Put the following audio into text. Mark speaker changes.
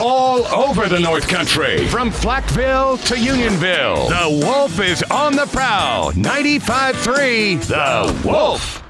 Speaker 1: all over the North Country, from Flackville to Unionville. The Wolf is on the prowl. 95.3 The Wolf.